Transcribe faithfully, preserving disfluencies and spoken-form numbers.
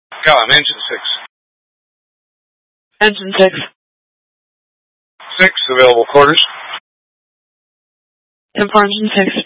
Calum, engine six. Engine six. Six, available quarters. ten four, engine six.